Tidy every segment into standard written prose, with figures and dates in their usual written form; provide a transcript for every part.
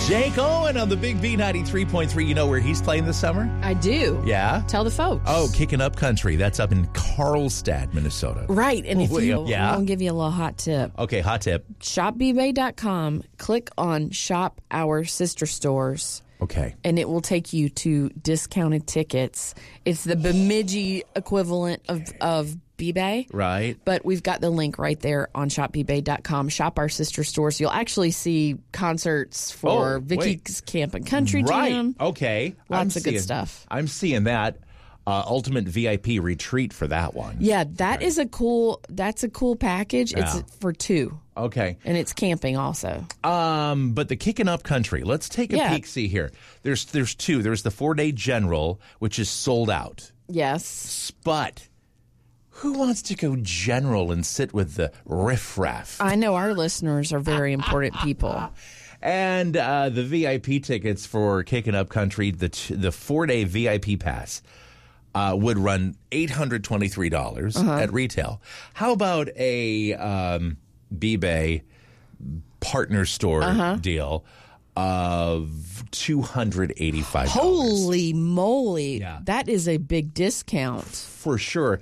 Jake Owen on the Big B 93.3. You know where he's playing this summer? I do. Yeah? Tell the folks. Oh, Kicking Up Country. That's up in Carlstadt, Minnesota. Right. And if you, yeah? I'm going to give you a little hot tip. Okay, hot tip. ShopBbay.com. Click on Shop Our Sister Stores. Okay. And it will take you to discounted tickets. It's the Bemidji equivalent of B-Bay. Right. But we've got the link right there on shopbbay.com. Shop Our Sister Stores. You'll actually see concerts for Vicky's Camp and Country Jam. Right. Okay. Lots of good stuff. I'm seeing that. Ultimate VIP retreat for that one. Yeah, that's a cool package. Yeah. It's for two. Okay. And it's camping also. But the Kicking Up Country, let's take a peek, see here. There's two. There's the 4-day general, which is sold out. Yes. But who wants to go general and sit with the riffraff? I know our listeners are very important people. And the VIP tickets for Kicking Up Country, the 4-day VIP pass, would run $823 at retail. How about a B-Bay partner store deal of $285? Holy moly. Yeah. That is a big discount. For sure.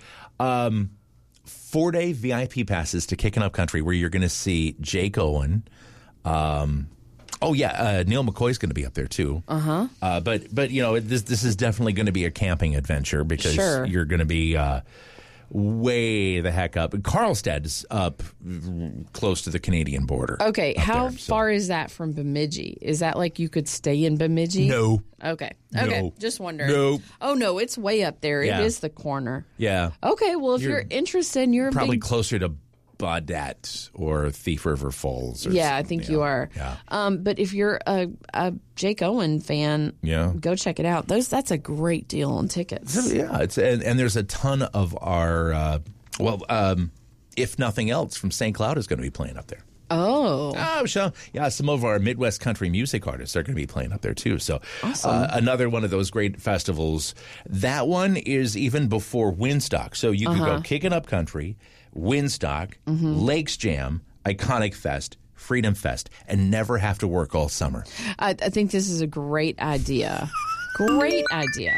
4-day VIP passes to Kicking Up Country where you're going to see Jake Owen. Neil McCoy's going to be up there too. But you know, this is definitely going to be a camping adventure because you're going to be way the heck up. Carlstadt is up close to the Canadian border. Okay, how far is that from Bemidji? Is that like you could stay in Bemidji? No. Okay, No. just wondering. No. Oh, no, it's way up there. Yeah. It is the corner. Yeah. Okay, well, if you're interested and you're probably big... closer to Baudette or Thief River Falls. Or I think you are. Yeah. But if you're a Jake Owen fan, go check it out. That's a great deal on tickets. So, and there's a ton of our, if nothing else, from St. Cloud is going to be playing up there. Oh, so, some of our Midwest country music artists are going to be playing up there too. So, awesome. Another one of those great festivals. That one is even before Windstock. So you could go Kicking Up Country, Windstock, Lakes Jam, Iconic Fest, Freedom Fest, and never have to work all summer. I think this is a great idea. Great idea.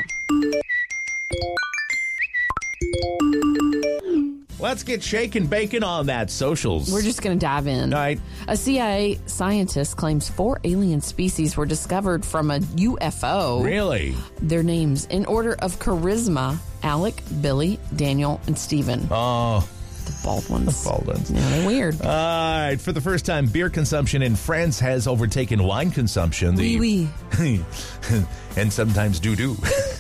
Let's get shaking bacon on that socials. We're just going to dive in. All right. A CIA scientist claims 4 alien species were discovered from a UFO. Really? Their names in order of charisma: Alec, Billy, Daniel, and Stephen. Oh. The bald ones. The bald ones. Yeah, they're weird. All right. For the first time, beer consumption in France has overtaken wine consumption. Oui. And sometimes doo-doo.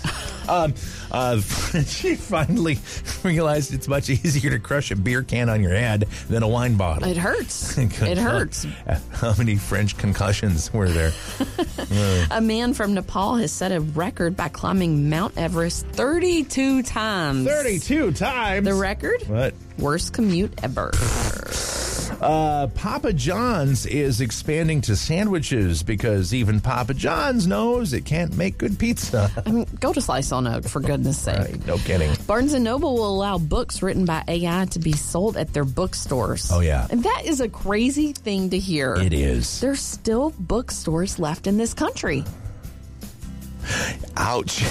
She finally realized it's much easier to crush a beer can on your head than a wine bottle. It hurts. It hurts. How many French concussions were there? A man from Nepal has set a record by climbing Mount Everest 32 times. 32 times? The record? What? Worst commute ever. Papa John's is expanding to sandwiches because even Papa John's knows it can't make good pizza. I mean, go to Slice on Oak, for goodness sake. Right, no kidding. Barnes & Noble will allow books written by AI to be sold at their bookstores. Oh, yeah. And that is a crazy thing to hear. It is. There's still bookstores left in this country. Ouch.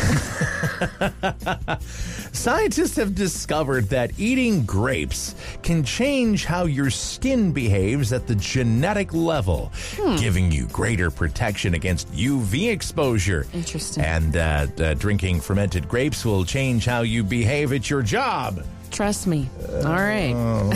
Scientists have discovered that eating grapes can change how your skin behaves at the genetic level, giving you greater protection against UV exposure. Interesting. And drinking fermented grapes will change how you behave at your job. Trust me. All right.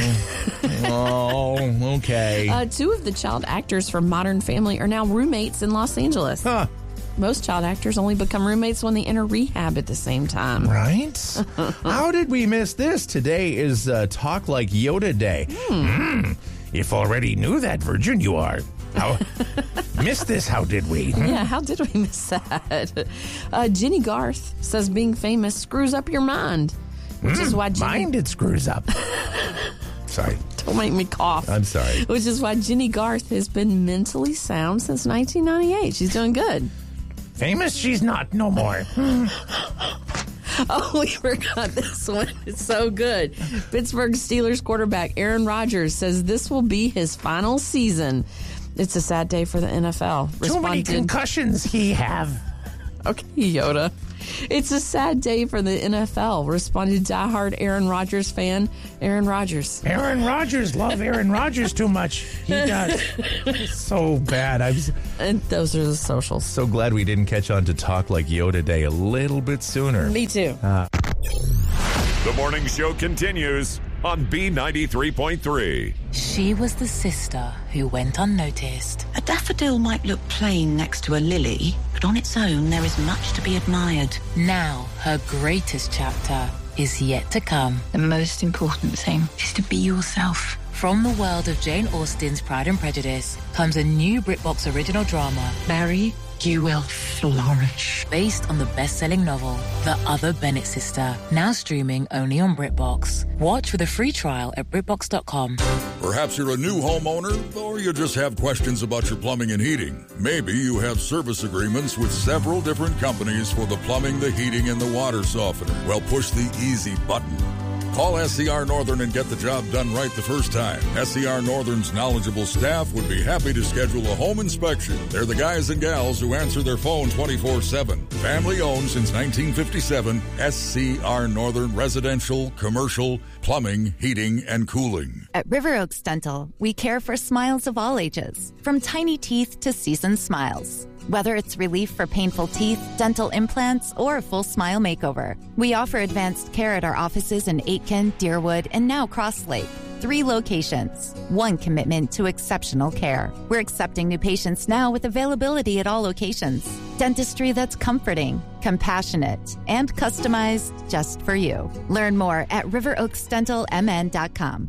Okay. 2 of the child actors from Modern Family are now roommates in Los Angeles. Huh. Most child actors only become roommates when they enter rehab at the same time. Right? How did we miss this? Today is Talk Like Yoda Day. If already knew that, virgin you are. How missed this? How did we? Yeah, how did we miss that? Jenny Garth says being famous screws up your mind, which is why Mind it screws up. Sorry. Don't make me cough. I'm sorry. Which is why Jenny Garth has been mentally sound since 1998. She's doing good. Famous? She's not no more. Oh, we forgot this one. It's so good. Pittsburgh Steelers quarterback Aaron Rodgers says this will be his final season. It's a sad day for the NFL. Too many concussions he have. Okay, Yoda. It's a sad day for the NFL. Responded diehard Aaron Rodgers fan, Aaron Rodgers. Aaron Rodgers. Love Aaron Rodgers too much. He does. So bad. And those are the socials. So glad we didn't catch on to Talk Like Yoda Day a little bit sooner. Me too. The morning show continues on B93.3. She was the sister who went unnoticed. A daffodil might look plain next to a lily, but on its own there is much to be admired. Now, her greatest chapter is yet to come. The most important thing is to be yourself. From the world of Jane Austen's Pride and Prejudice comes a new BritBox original drama, Barry, you will flourish. based on the best-selling novel, The Other Bennett Sister, now streaming only on BritBox. Watch with a free trial at BritBox.com. Perhaps you're a new homeowner, or you just have questions about your plumbing and heating. Maybe you have service agreements with several different companies for the plumbing, the heating, and the water softener. Well, push the easy button. Call SCR Northern and get the job done right the first time. SCR Northern's knowledgeable staff would be happy to schedule a home inspection. They're the guys and gals who answer their phone 24/7. Family owned since 1957, SCR Northern Residential, Commercial, Plumbing, Heating, and Cooling. At River Oaks Dental, we care for smiles of all ages, from tiny teeth to seasoned smiles. Whether it's relief for painful teeth, dental implants, or a full smile makeover, we offer advanced care at our offices in Aitkin, Deerwood, and now Cross Lake. 3 locations, 1 commitment to exceptional care. We're accepting new patients now with availability at all locations. Dentistry that's comforting, compassionate, and customized just for you. Learn more at riveroaksdentalmn.com.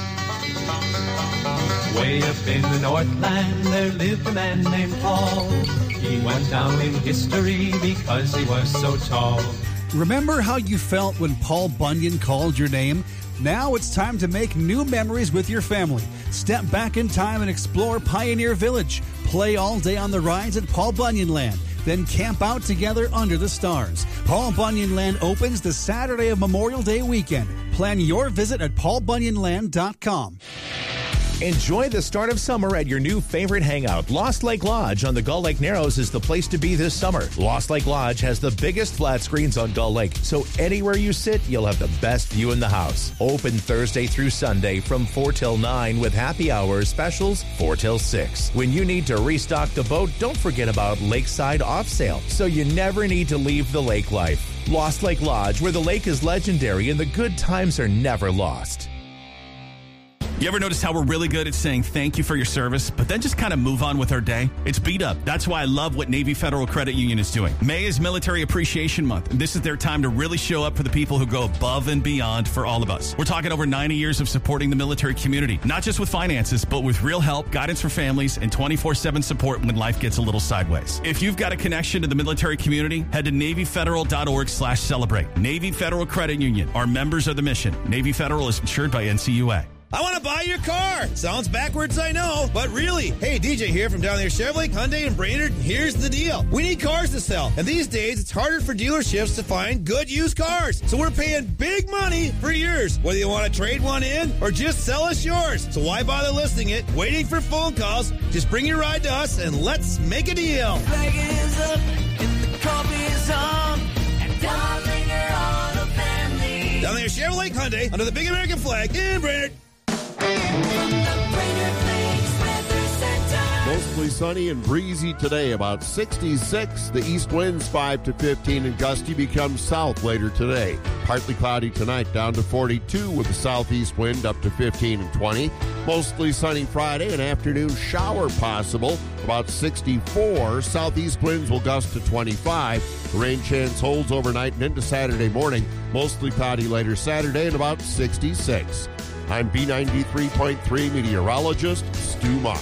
Way up in the Northland, there lived a man named Paul. He went down in history because he was so tall. Remember how you felt when Paul Bunyan called your name? Now it's time to make new memories with your family. Step back in time and explore Pioneer Village. Play all day on the rides at Paul Bunyan Land. Then camp out together under the stars. Paul Bunyan Land opens the Saturday of Memorial Day weekend. Plan your visit at paulbunyanland.com. Enjoy the start of summer at your new favorite hangout. Lost Lake Lodge on the Gull Lake Narrows is the place to be this summer. Lost Lake Lodge has the biggest flat screens on Gull Lake, so anywhere you sit, you'll have the best view in the house. Open Thursday through Sunday from 4 till 9 with happy hour specials 4 till 6. When you need to restock the boat, don't forget about Lakeside Off Sale, so you never need to leave the lake life. Lost Lake Lodge, where the lake is legendary and the good times are never lost. You ever notice how we're really good at saying thank you for your service, but then just kind of move on with our day? It's beat up. That's why I love what Navy Federal Credit Union is doing. May is Military Appreciation Month, and this is their time to really show up for the people who go above and beyond for all of us. We're talking over 90 years of supporting the military community, not just with finances, but with real help, guidance for families, and 24/7 support when life gets a little sideways. If you've got a connection to the military community, head to NavyFederal.org/celebrate. Navy Federal Credit Union. Our members are the mission. Navy Federal is insured by NCUA. I want to buy your car. Sounds backwards, I know, but really. Hey, DJ here from down there, Chevrolet, Hyundai, and Brainerd. Here's the deal. We need cars to sell, and these days it's harder for dealerships to find good used cars. So we're paying big money for yours, whether you want to trade one in or just sell us yours. So why bother listing it, waiting for phone calls? Just bring your ride to us, and let's make a deal. Flag is up, and the coffee is on, and Darlinger Auto Family. Down there, Chevrolet, Hyundai, under the big American flag in Brainerd. Mostly sunny and breezy today, about 66. The east winds 5 to 15 and gusty becomes south later today. Partly cloudy tonight, down to 42 with the southeast wind up to 15 and 20. Mostly sunny Friday, an afternoon shower possible, about 64. Southeast winds will gust to 25. The rain chance holds overnight and into Saturday morning. Mostly cloudy later Saturday and about 66. I'm B93.3 meteorologist Stu Moss.